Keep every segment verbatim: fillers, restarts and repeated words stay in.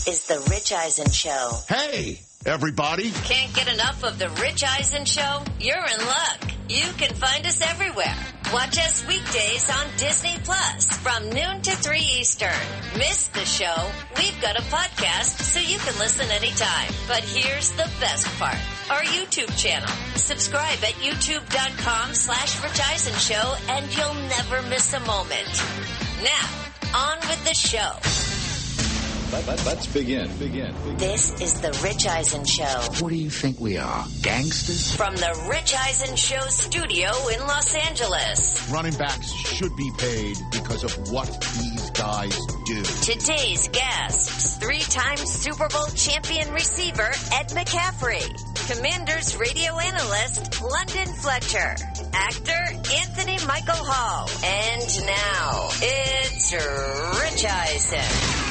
is The Rich Eisen Show. Hey, everybody. Can't get enough of The Rich Eisen Show? You're in luck. You can find us everywhere. Watch us weekdays on Disney Plus from noon to three Eastern. Miss the show? We've got a podcast so you can listen anytime. But here's the best part. Our YouTube channel. Subscribe at youtube.com slash Rich Eisen Show and you'll never miss a moment. Now, on with the show. Let, let, let's begin. begin. Begin. This is The Rich Eisen Show. What do you think we are, gangsters? From The Rich Eisen Show studio in Los Angeles. Running backs should be paid because of what these guys do. Today's guests, three-time Super Bowl champion receiver Ed McCaffrey, Commanders radio analyst London Fletcher, actor Anthony Michael Hall, and now it's Rich Eisen.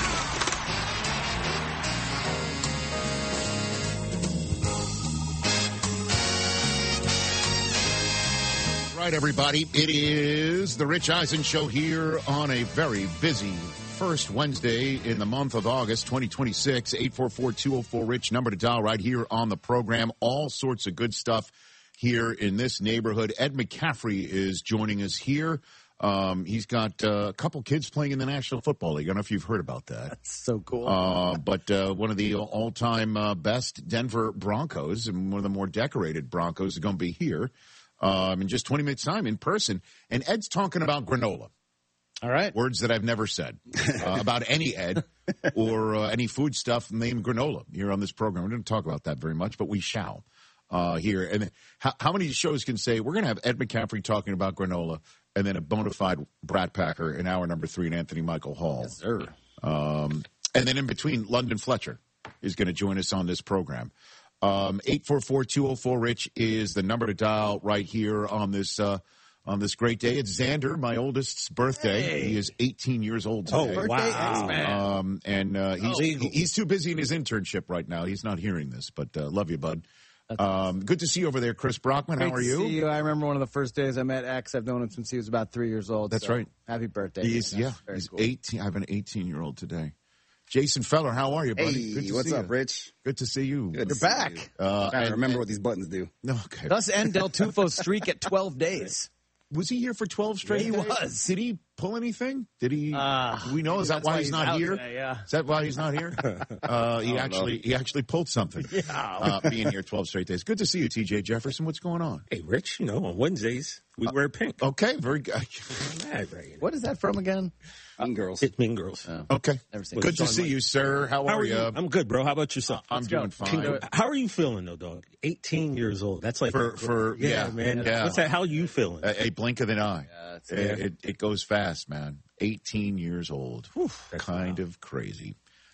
Right, everybody. It is the Rich Eisen Show here on a very busy first Wednesday in the month of August, twenty twenty-six. eight four four, two oh four, RICH, number to dial right here on the program. All sorts of good stuff here in this neighborhood. Ed McCaffrey is joining us here. Um, he's got uh, a couple kids playing in the National Football League. I don't know if you've heard about that. That's so cool. Uh, but uh, one of the all-time uh, best Denver Broncos and one of the more decorated Broncos is going to be here. Um, in just twenty minutes time in person. And Ed's talking about granola. All right. Words that I've never said uh, about any Ed or uh, any food stuff named granola here on this program. We don't talk about that very much, but we shall uh, here. And how, how many shows can say we're going to have Ed McCaffrey talking about granola and then a bona fide Brat Packer in hour number three and Anthony Michael Hall? Yes, sir. Um, and then in between, London Fletcher is going to join us on this program. Um, eight four four, two oh four, RICH is the number to dial right here on this uh, on this great day. It's Xander, my oldest's birthday. Hey. He is eighteen years old today. Oh, wow. Um, and uh, he's, oh. he, he's too busy in his internship right now. He's not hearing this, but uh, love you, bud. Um, good to see you over there, Chris Brockman. Great How are to you? See you? I remember one of the first days I met X. I've known him since he was about three years old. That's so right. Happy birthday. He's, yeah, he's cool. eighteen. I have an eighteen-year-old today. Jason Feller, how are you, buddy? Hey, Good to what's see up, you. Rich? Good to see you. Good You're to back. See Uh, you. I and, remember and, what these buttons do. Okay. Thus end Del Tufo's streak at twelve days. Was he here for twelve straight He days? was. Did he pull anything? Did he? Uh, do we know? Is that why he's, he's not here? Today, yeah. Is that why he's not here? Uh, he actually know. he actually pulled something. Yeah. Uh, being here twelve straight days. Good to see you, T J Jefferson. What's going on? Hey, Rich, you know, on Wednesdays, we Uh, wear pink. Okay, very good. Mad, right? What is that from again? Mean Girls. It's Mean Girls. Oh. Okay. Never seen Good it. to see you, sir. How, How are are you? you? I'm good, bro. How about yourself? I'm doing go. fine. How are you feeling, though, dog? eighteen years old. That's like For- for- yeah, yeah, man. yeah. What's that? How are you feeling? A, a blink of an eye. Yeah, that's it, it, it goes fast, man. eighteen years old. Whew, kind wild. of crazy.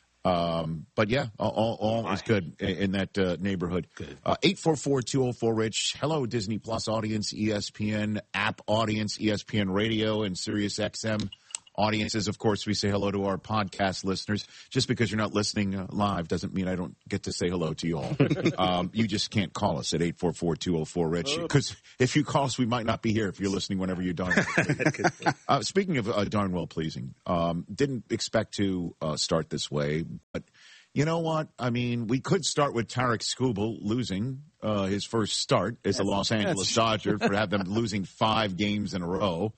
Um, but yeah, all, all, all is good in, in that uh, neighborhood. Good. Uh, eight four four, two oh four, RICH. Hello, Disney Plus audience, E S P N app audience, E S P N Radio, and Sirius X M audiences. Of course, we say hello to our podcast listeners. Just because you're not listening uh, live doesn't mean I don't get to say hello to you all. um, you just can't call us at eight four four, two oh four, RICH. Because if you call us, we might not be here if you're listening whenever you're done. uh, speaking of uh, darn well pleasing, um, didn't expect to uh, start this way, but you know what? I mean, we could start with Tarek Skubal losing uh, his first start as a Los Angeles Dodger for have them losing five games in a row.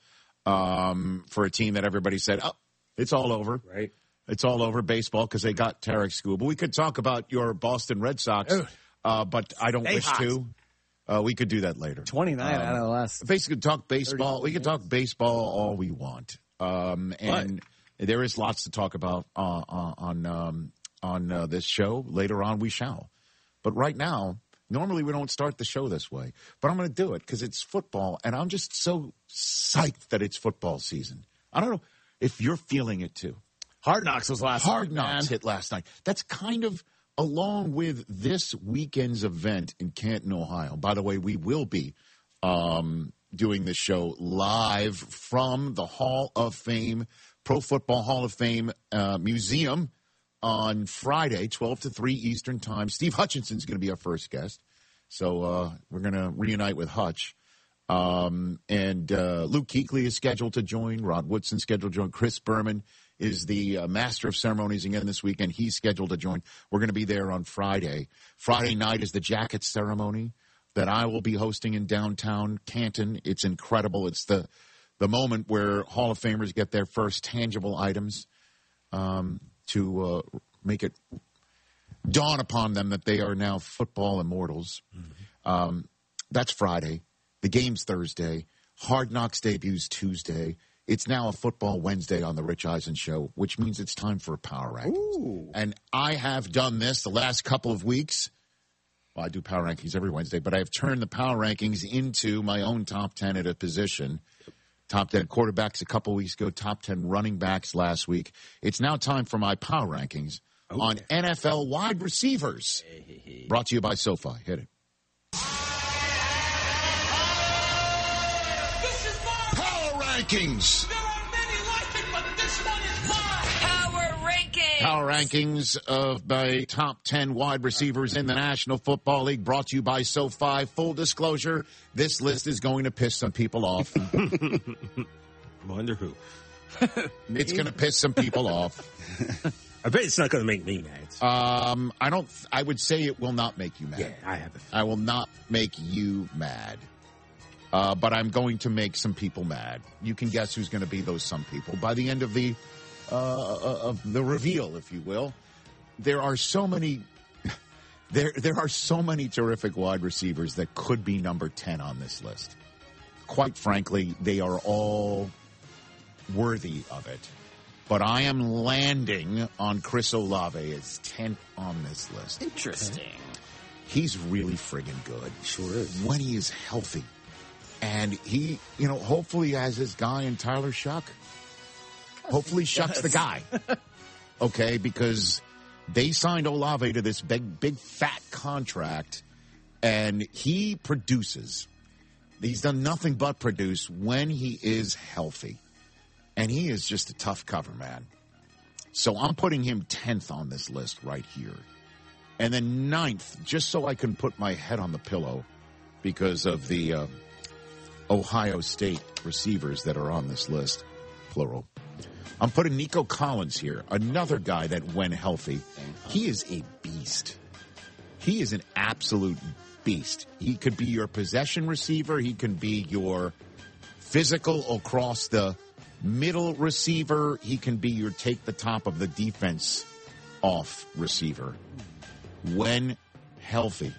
Um, for a team that everybody said, oh, it's all over. Right. It's all over baseball because they got Tarek Skubal. We could talk about your Boston Red Sox, uh, but I don't Stay wish hot. to. Uh, we could do that later. twenty-nine Um, out of the last. Basically, talk baseball. We can talk baseball all we want. Um, and there is lots to talk about uh, uh, on um, on uh, this show. Later on, we shall. But right now, normally we don't start the show this way. But I'm going to do it because it's football, and I'm just so psyched that it's football season. I don't know if you're feeling it too. Hard Knocks was last Hard night, Knocks man. hit last night. That's kind of along with this weekend's event in Canton, Ohio. By the way, we will be um, doing this show live from the Hall of Fame, Pro Football Hall of Fame uh, Museum on Friday, twelve to three Eastern Time. Steve Hutchinson's going to be our first guest. So uh, we're going to reunite with Hutch. Um, and uh, Luke Kuechly is scheduled to join. Rod Woodson scheduled to join. Chris Berman is the uh, master of ceremonies again this weekend. He's scheduled to join. We're going to be there on Friday. Friday night is the jacket ceremony that I will be hosting in downtown Canton. It's incredible. It's the the moment where Hall of Famers get their first tangible items um, to uh, make it dawn upon them that they are now football immortals. Mm-hmm. Um, that's Friday. The game's Thursday. Hard Knocks debuts Tuesday. It's now a football Wednesday on the Rich Eisen Show, which means it's time for a power rankings. Ooh. And I have done this the last couple of weeks. Well, I do power rankings every Wednesday, but I've turned the power rankings into my own top ten at a position. Top ten quarterbacks a couple weeks ago, top ten running backs last week. It's now time for my power rankings okay. on N F L wide receivers. Hey. Brought to you by SoFi. Hit it. Rankings. There are many like it, but this one is mine. Power rankings. Power rankings of my top ten wide receivers in the National Football League, brought to you by SoFi. Full disclosure, this list is going to piss some people off. Wonder who. It's going to piss some people off. I bet it's not going to make me mad. Um, I don't. I would say it will not make you mad. Yeah, I have it. I will not make you mad. Uh, but I'm going to make some people mad. You can guess who's going to be those some people by the end of the uh, of the reveal, if you will. There are so many. There there are so many terrific wide receivers that could be number ten on this list. Quite frankly, they are all worthy of it. But I am landing on Chris Olave as tenth on this list. Interesting. He's really friggin' good. Sure is. When he is healthy. And he, you know, hopefully has his guy in Tyler Shuck. Hopefully Shuck's the guy. Okay, because they signed Olave to this big, big, fat contract, and he produces. He's done nothing but produce when he is healthy. And he is just a tough cover, man. So I'm putting him tenth on this list right here. And then ninth, just so I can put my head on the pillow because of the uh, Ohio State receivers that are on this list, plural. I'm putting Nico Collins here, another guy that, when healthy, he is a beast. He is an absolute beast. He could be your possession receiver. He can be your physical across the middle receiver. He can be your take the top of the defense off receiver when healthy.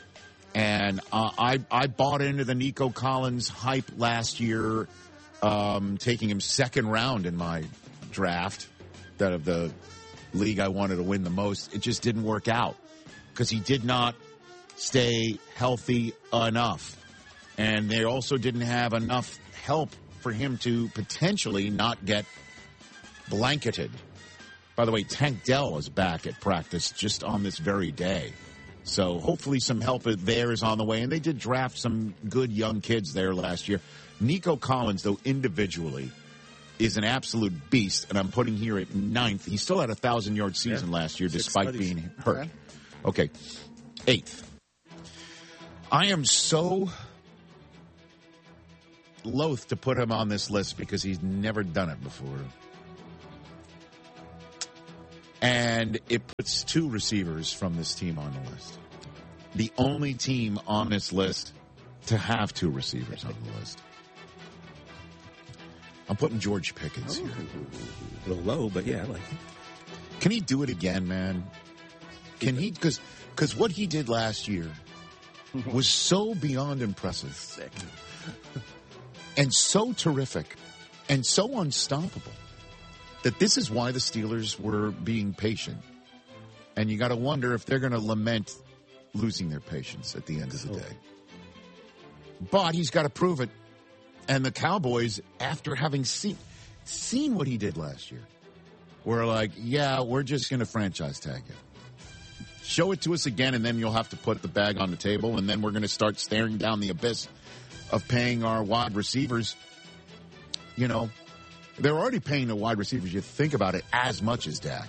And uh, I I bought into the Nico Collins hype last year, um, taking him second round in my draft, that of the league I wanted to win the most. It just didn't work out because he did not stay healthy enough. And they also didn't have enough help for him to potentially not get blanketed. By the way, Tank Dell is back at practice just on this very day. So hopefully some help there is on the way. And they did draft some good young kids there last year. Nico Collins, though, individually is an absolute beast. And I'm putting here at ninth. He still had a thousand-yard season yeah. last year Six despite studies. being hurt. Okay. Eighth. I am so loath to put him on this list because he's never done it before. And it puts two receivers from this team on the list. The only team on this list to have two receivers on the list. I'm putting George Pickens here. A little low, but yeah, I like it. Can he do it again, man? Can he? Because because what he did last year was so beyond impressive. Sick. And so terrific. And so unstoppable. That this is why the Steelers were being patient. And you got to wonder if they're going to lament losing their patience at the end of the day. But he's got to prove it. And the Cowboys, after having seen seen what he did last year, were like, yeah, we're just going to franchise tag him. Show it to us again, and then you'll have to put the bag on the table, and then we're going to start staring down the abyss of paying our wide receivers, you know, they're already paying the wide receivers, you think about it, as much as Dak.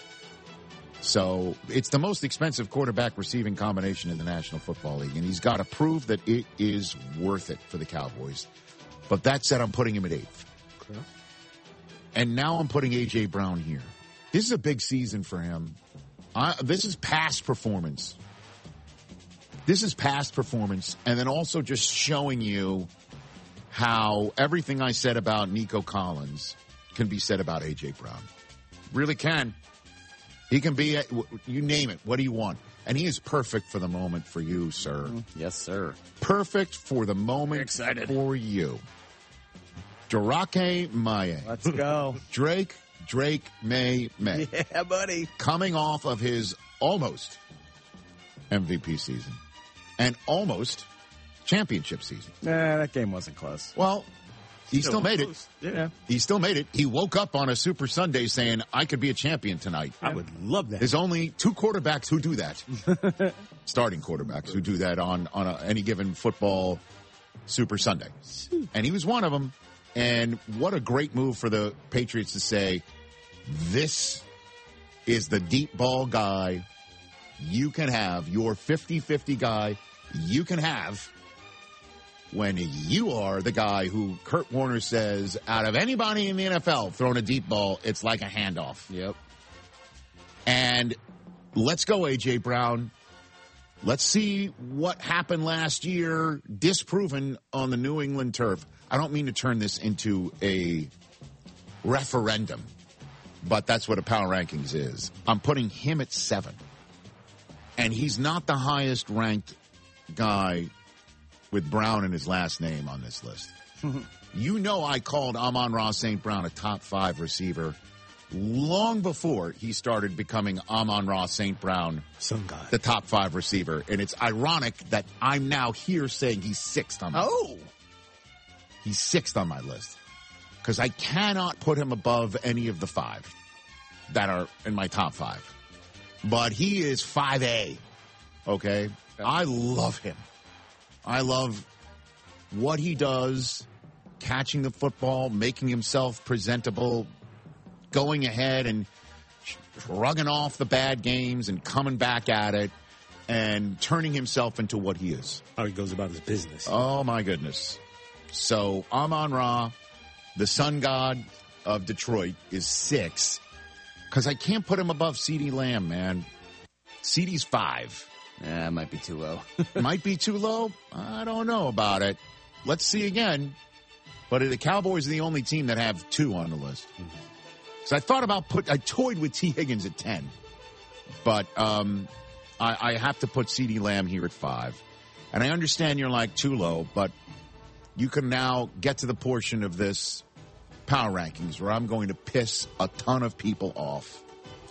So it's the most expensive quarterback receiving combination in the National Football League, and he's got to prove that it is worth it for the Cowboys. But that said, I'm putting him at eighth. Okay. And now I'm putting A J. Brown here. This is a big season for him. I, this is past performance. This is past performance. And then also just showing you how everything I said about Nico Collins can be said about A J. Brown. Really can. He can be, you name it. What do you want? And he is perfect for the moment for you, sir. Yes, sir. Perfect for the moment excited. for you. Drake Maye. Let's go. Drake, Drake, May, May. Yeah, buddy. Coming off of his almost M V P season and almost championship season. Nah, that game wasn't close. Well, he still, still made close. it. Yeah. He still made it. He woke up on a Super Sunday saying, I could be a champion tonight. I would love that. There's only two quarterbacks who do that. Starting quarterbacks who do that on, on a, any given football Super Sunday. And he was one of them. And what a great move for the Patriots to say, this is the deep ball guy you can have, your fifty-fifty guy you can have when you are the guy who Kurt Warner says, out of anybody in the N F L throwing a deep ball, it's like a handoff. Yep. And let's go, A J. Brown. Let's see what happened last year, disproven on the New England turf. I don't mean to turn this into a referendum, but that's what a Power Rankings is. I'm putting him at seven. And he's not the highest ranked guy with Brown in his last name on this list. You know I called Amon-Ra Saint Brown a top five receiver long before he started becoming Amon-Ra Saint Brown, Some guy. the top five receiver. And it's ironic that I'm now here saying he's sixth on my list. Oh. He's sixth on my list. Because I cannot put him above any of the five that are in my top five. But he is five A. Okay? I love him. I love what he does, catching the football, making himself presentable, going ahead and shrugging off the bad games and coming back at it and turning himself into what he is. How he goes about his business. Oh, my goodness. So, Amon-Ra, the sun god of Detroit, is six. Because I can't put him above CeeDee Lamb, man. CeeDee's five. Yeah, it might be too low. Might be too low. I don't know about it. Let's see again. But the Cowboys are the only team that have two on the list. So I thought about put. I toyed with T. Higgins at ten, but um, I, I have to put CeeDee Lamb here at five. And I understand you're like too low, but you can now get to the portion of this Power Rankings where I'm going to piss a ton of people off.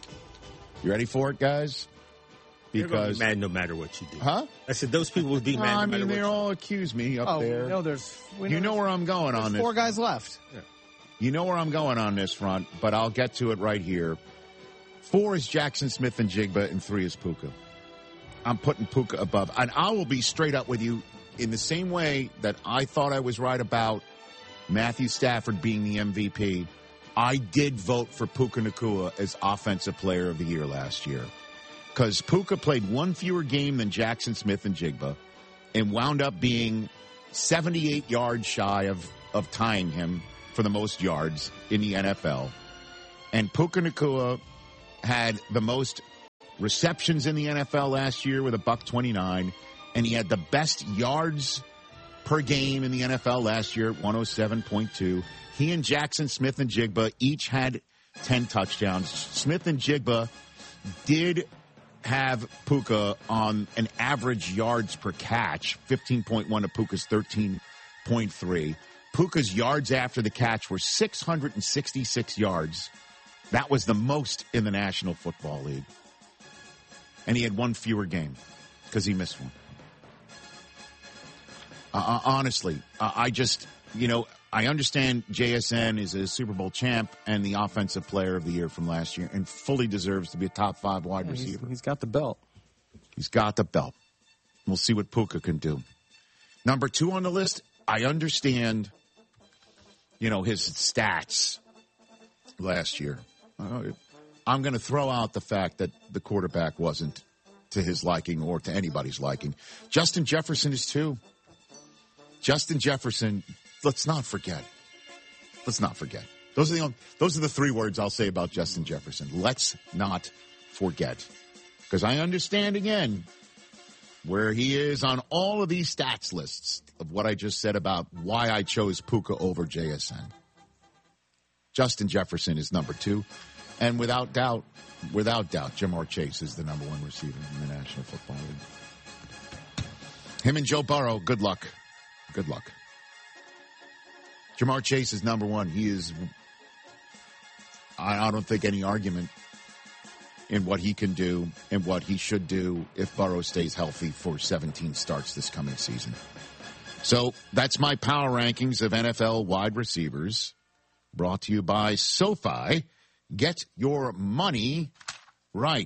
You ready for it, guys? You're gonna Because be mad no matter what you do. Huh? I said those people would be mad I no matter mean, they what all accuse me up Oh, there. we know there's. We You know where I'm going there's on this. four guys left. You know where I'm going on this front, but I'll get to it right here. Four is Jackson Smith and Jigba, and three is Puka. I'm putting Puka above. And I will be straight up with you in the same way that I thought I was right about Matthew Stafford being the M V P. I did vote for Puka Nacua as Offensive Player of the Year last year. Because Puka played one fewer game than Jackson Smith and Jigba and wound up being seventy-eight yards shy of, of tying him for the most yards in the N F L. And Puka Nacua had the most receptions in the N F L last year with a buck twenty-nine, and he had the best yards per game in the N F L last year at one oh seven point two. He and Jackson Smith and Jigba each had ten touchdowns. Smith and Jigba did have Puka on an average yards per catch, fifteen point one to Puka's thirteen point three. Puka's yards after the catch were six hundred sixty-six yards. That was the most in the National Football League. And he had one fewer game because he missed one. Uh, honestly, uh, I just, you know, I understand J S N is a Super Bowl champ and the Offensive Player of the Year from last year and fully deserves to be a top five wide Yeah, receiver. he's, he's got the belt. He's got the belt. We'll see what Puka can do. Number two on the list, I understand, you know, his stats last year. Uh, I'm going to throw out the fact that the quarterback wasn't to his liking or to anybody's liking. Justin Jefferson is too. Justin Jefferson, let's not forget. Let's not forget. Those are the only, those are the three words I'll say about Justin Jefferson. Let's not forget. Because I understand, again, where he is on all of these stats lists of what I just said about why I chose Puka over J S N. Justin Jefferson is number two. And without doubt, without doubt, Jamar Chase is the number one receiver in the National Football League. Him and Joe Burrow, good luck. Good luck. Jamar Chase is number one. He is, I, I don't think any argument in what he can do and what he should do if Burrow stays healthy for seventeen starts this coming season. So that's my power rankings of N F L wide receivers, brought to you by SoFi. Get your money right.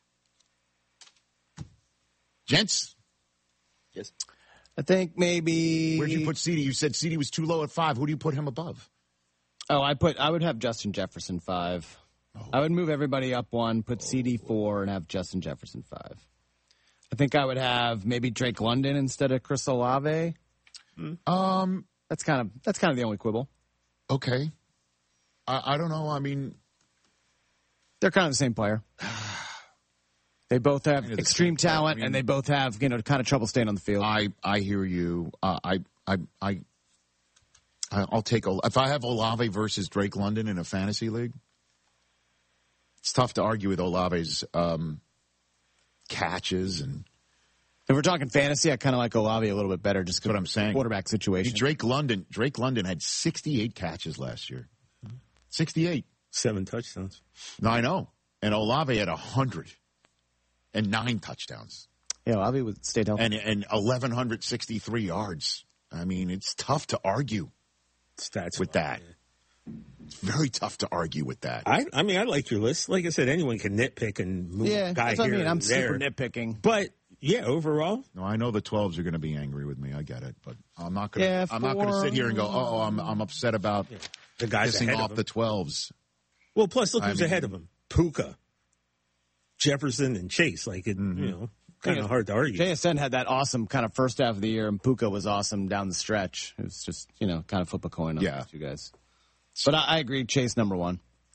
Gents? Yes. I think maybe. Where'd you put CeeDee? You said CeeDee was too low at five. Who do you put him above? Oh, I put. I would have Justin Jefferson five. Oh. I would move everybody up one, put CeeDee four, and have Justin Jefferson five. I think I would have maybe Drake London instead of Chris Olave. Mm. Um, that's kind of that's kind of the only quibble. Okay. I, I don't know. I mean, they're kind of the same player. They both have extreme talent, I mean, and they both have, you know, kind of trouble staying on the field. I, I hear you. Uh, I I I I'll take if I have Olave versus Drake London in a fantasy league. It's tough to argue with Olave's um, catches, and if we're talking fantasy, I kind of like Olave a little bit better, just because what I'm saying. Quarterback situation. I mean, Drake London. Drake London had sixty-eight catches last year. sixty-eight. Seven touchdowns. No, I know. And Olave had one hundred and nine touchdowns. Yeah, Olave would stay healthy. And, and eleven sixty-three yards. I mean, it's tough to argue Stats with that. Yeah. It's very tough to argue with that. I, I mean, I like your list. Like I said, anyone can nitpick and move yeah, a guy that's what here I mean. I'm there. super nitpicking. But, yeah, overall. No, I know the twelves are going to be angry with me. I get it. But I'm not going to yeah, I'm not going to sit here and go, oh, I'm I'm upset about yeah. the guys pissing ahead off of the twelves. Well, plus, look I who's mean, ahead of him. Puka, Jefferson, and Chase. Like, it, mm-hmm. you know, kind of hard to argue. J S N had that awesome kind of first half of the year, and Puka was awesome down the stretch. It was just, you know, kind of flip a coin on yeah. those two guys. But I, I agree, Chase number one.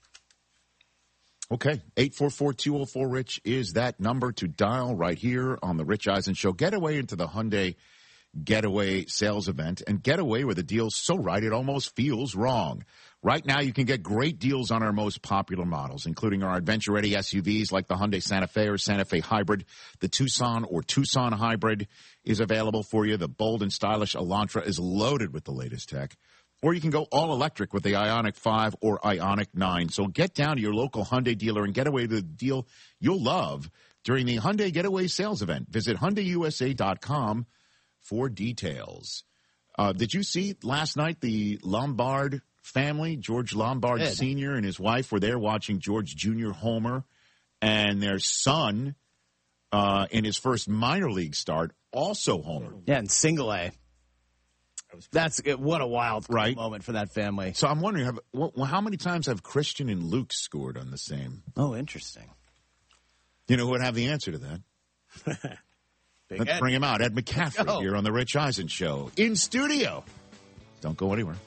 Okay. eight four four, two oh four, RICH is that number to dial right here on the Rich Eisen Show. Getaway into the Hyundai Getaway sales event, and Getaway with a deal so right it almost feels wrong. Right now, you can get great deals on our most popular models, including our adventure-ready S U Vs like the Hyundai Santa Fe or Santa Fe Hybrid. The Tucson or Tucson Hybrid is available for you. The bold and stylish Elantra is loaded with the latest tech. Or you can go all-electric with the Ioniq five or Ioniq nine. So get down to your local Hyundai dealer and get away with the deal you'll love during the Hyundai Getaway sales event. Visit Hyundai U S A dot com for details. Uh, did you see last night the Lombard family, George Lombard Ed. Senior and his wife were there watching George Junior homer, and their son uh, in his first minor league start also homered. Yeah, and single A. That's what a wild right. moment for that family. So I'm wondering, have, well, how many times have Christian and Luke scored on the same? Oh, interesting. You know who would have the answer to that? Big Let's Ed. bring him out. Ed McCaffrey oh. here on the Rich Eisen Show in studio. Don't go anywhere.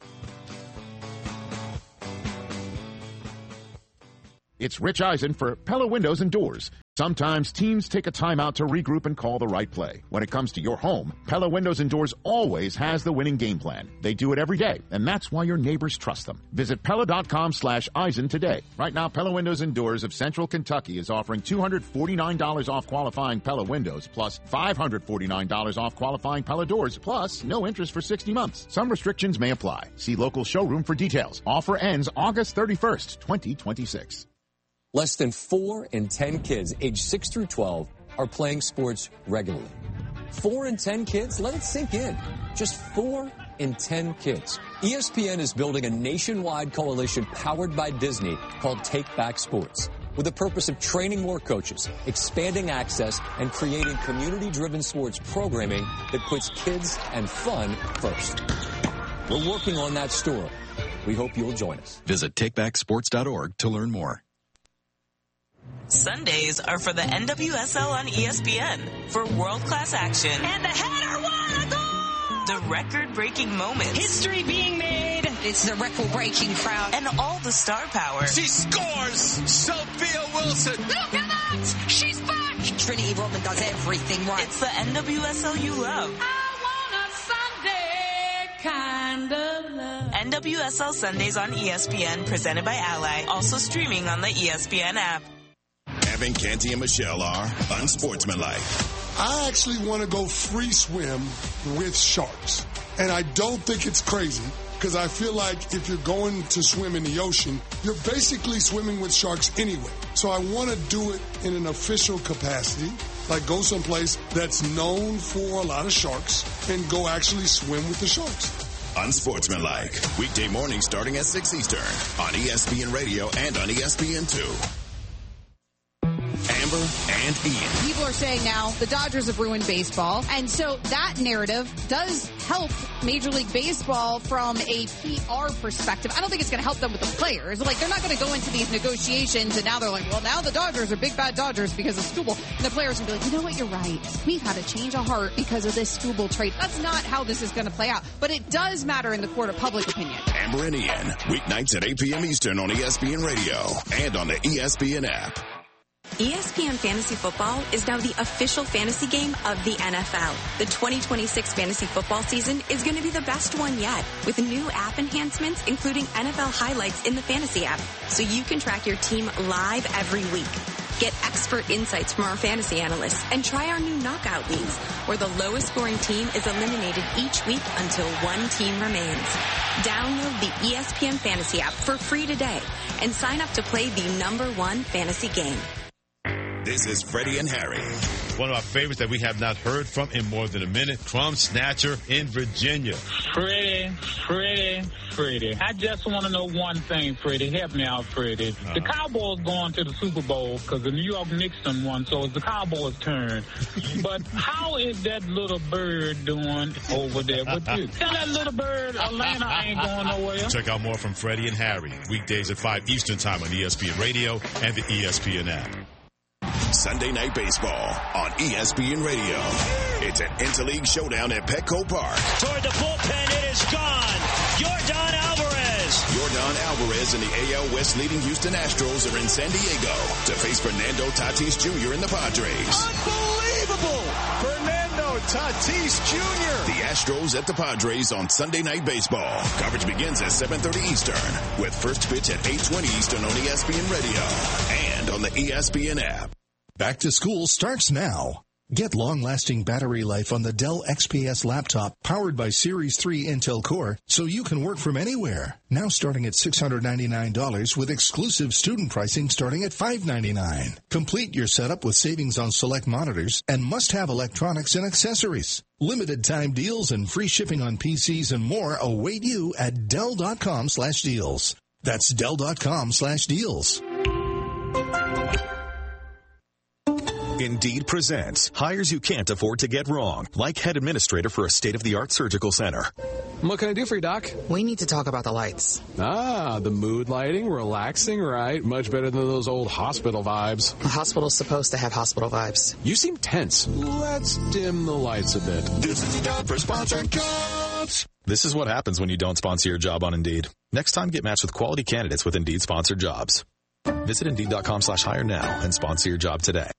It's Rich Eisen for Pella Windows and Doors. Sometimes teams take a time out to regroup and call the right play. When it comes to your home, Pella Windows and Doors always has the winning game plan. They do it every day, and that's why your neighbors trust them. Visit Pella.com slash Eisen today. Right now, Pella Windows and Doors of Central Kentucky is offering two hundred forty-nine dollars off qualifying Pella windows, plus five hundred forty-nine dollars off qualifying Pella doors, plus no interest for sixty months. Some restrictions may apply. See local showroom for details. Offer ends August thirty-first, twenty twenty-six. Less than four in ten kids aged six through twelve are playing sports regularly. Four in ten kids? Let it sink in. Just four in ten kids. E S P N is building a nationwide coalition powered by Disney called Take Back Sports, with the purpose of training more coaches, expanding access, and creating community-driven sports programming that puts kids and fun first. We're working on that story. We hope you'll join us. Visit take back sports dot org to learn more. Sundays are for the N W S L on E S P N for world-class action. And the header, what a goal! The record-breaking moments. History being made. It's the record-breaking crowd. And all the star power. She scores! Sophia Wilson! Look at that! She's back! Trinity Rodman does everything right. It's the N W S L you love. I want a Sunday kind of love. N W S L Sundays on E S P N, presented by Ally. Also streaming on the E S P N app. Evan, Canty, and Michelle are unsportsmanlike. I actually want to go free swim with sharks. And I don't think it's crazy, because I feel like if you're going to swim in the ocean, you're basically swimming with sharks anyway. So I want to do it in an official capacity, like go someplace that's known for a lot of sharks and go actually swim with the sharks. Unsportsmanlike. Weekday mornings starting at six Eastern on E S P N Radio and on E S P N two. Amber and Ian. People are saying now the Dodgers have ruined baseball. And so that narrative does help Major League Baseball from a P R perspective. I don't think it's going to help them with the players. Like, they're not going to go into these negotiations and now they're like, well, now the Dodgers are big bad Dodgers because of Skubal. And the players will be like, you know what, you're right. We've had a change of heart because of this Skubal trade. That's not how this is going to play out. But it does matter in the court of public opinion. Amber and Ian, weeknights at eight p.m. Eastern on E S P N Radio and on the E S P N app. E S P N Fantasy Football is now the official fantasy game of the N F L. The twenty twenty-six fantasy football season is going to be the best one yet, with new app enhancements, including N F L highlights in the fantasy app, so you can track your team live every week. Get expert insights from our fantasy analysts and try our new knockout leagues, where the lowest scoring team is eliminated each week until one team remains. Download the E S P N Fantasy app for free today and sign up to play the number one fantasy game. This is Freddie and Harry. One of our favorites that we have not heard from in more than a minute, Crumb Snatcher in Virginia. Freddie, Freddie, Freddie. I just want to know one thing, Freddie. Help me out, Freddie. Uh-huh. The Cowboys going to the Super Bowl because the New York Knicks done won, so it's the Cowboys' turn. But how is that little bird doing over there with you? Tell that little bird Atlanta ain't going nowhere. Check out more from Freddie and Harry, weekdays at five Eastern Time on E S P N Radio and the E S P N app. Sunday Night Baseball on E S P N Radio. It's an interleague showdown at Petco Park. Toward the bullpen, it is gone. Yordan Alvarez. Yordan Alvarez and the A L West leading Houston Astros are in San Diego to face Fernando Tatis Junior and the Padres. Unbelievable! Fernando Tatis Junior The Astros at the Padres on Sunday Night Baseball. Coverage begins at seven thirty Eastern with first pitch at eight twenty Eastern on E S P N Radio and on the E S P N app. Back to school starts now. Get long-lasting battery life on the Dell X P S laptop powered by Series three Intel Core so you can work from anywhere. Now starting at six hundred ninety-nine dollars with exclusive student pricing starting at five hundred ninety-nine dollars. Complete your setup with savings on select monitors and must-have electronics and accessories. Limited time deals and free shipping on P Cs and more await you at Dell.com slash deals. That's Dell.com slash deals. Indeed presents hires you can't afford to get wrong, like head administrator for a state-of-the-art surgical center. What can I do for you, Doc? We need to talk about the lights. Ah, the mood lighting, relaxing, right? Much better than those old hospital vibes. A hospital's supposed to have hospital vibes. You seem tense. Let's dim the lights a bit. This is the job for sponsored jobs. This is what happens when you don't sponsor your job on Indeed. Next time, get matched with quality candidates with Indeed sponsored jobs. Visit Indeed.com slash hire now and sponsor your job today.